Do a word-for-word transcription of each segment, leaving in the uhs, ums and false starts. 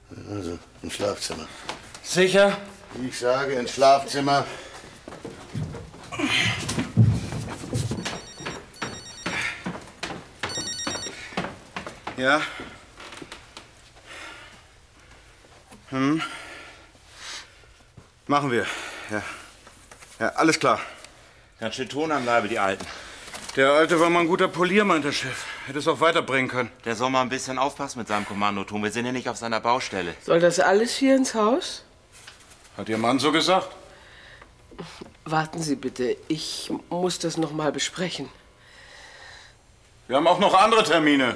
Also, im Schlafzimmer. Sicher? Ich sage, ins Schlafzimmer. Ja? Hm? Machen wir. Ja. Ja, alles klar. Ganz schön Ton am Leibe, die Alten. Der Alte war mal ein guter Polier, meint der Chef. Hätte es auch weiterbringen können. Der soll mal ein bisschen aufpassen mit seinem Kommandoton. Wir sind ja nicht auf seiner Baustelle. Soll das alles hier ins Haus? Hat Ihr Mann so gesagt? Warten Sie bitte, ich muss das noch mal besprechen. Wir haben auch noch andere Termine.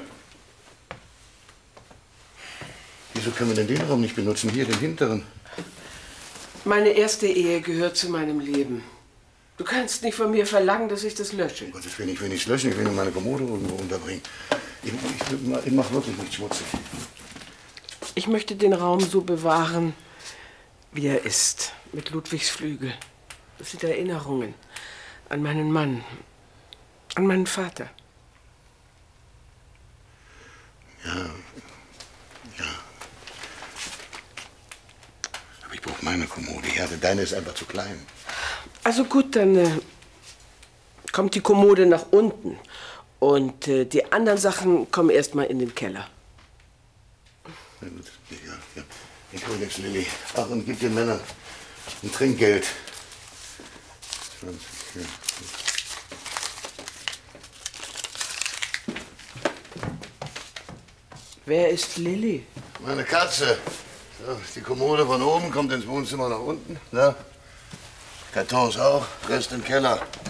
Wieso können wir denn den Raum nicht benutzen? Hier, den hinteren. Meine erste Ehe gehört zu meinem Leben. Du kannst nicht von mir verlangen, dass ich das lösche. Um Gottes Willen, ich will nichts löschen, ich will nur meine Kommode irgendwo unterbringen. Ich, ich, ich mach wirklich nichts schmutzig. Ich möchte den Raum so bewahren, wie er ist. Mit Ludwigs Flügel. Das sind Erinnerungen an meinen Mann, an meinen Vater. Ja, ja. Aber ich brauche meine Kommode. Ja, deine ist einfach zu klein. Also gut, dann äh, kommt die Kommode nach unten. Und äh, die anderen Sachen kommen erst mal in den Keller. Na gut, ja, ja. Ich hol jetzt Lilly. Ach, und gib den Männern ein Trinkgeld. zwanzig, ja. Wer ist Lilly? Meine Katze. So, die Kommode von oben kommt ins Wohnzimmer nach unten. Na? Kartons auch, Rest im Keller.